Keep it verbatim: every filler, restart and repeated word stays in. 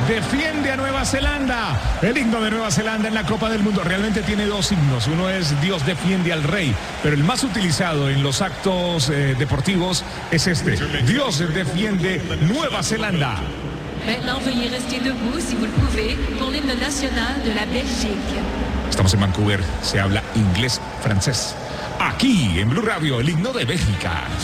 defiende a Nueva Zelanda. El himno de Nueva Zelanda en la Copa del Mundo realmente tiene dos himnos. Uno es Dios defiende al rey, pero el más utilizado en los actos eh, deportivos es este. Dios defiende Nueva Zelanda. Maintenant, veuillez rester debout, si vous le pouvez, pour l'hymne national de la Belgique. Estamos en Vancouver, se habla inglés, francés. Aquí en Blue Radio, el himno de Bélgica.